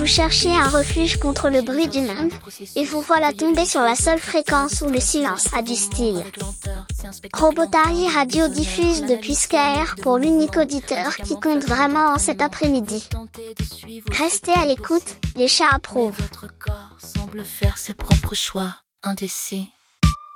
cherchiez un refuge contre le bruit du monde, et vous voilà tombé sur la seule fréquence où le silence a du style. Robotari Radio diffuse depuis Skyr pour l'unique auditeur qui compte vraiment en cet après-midi. Restez à l'écoute, les chats approuvent. Votre corps semble faire ses propres choix, indécis.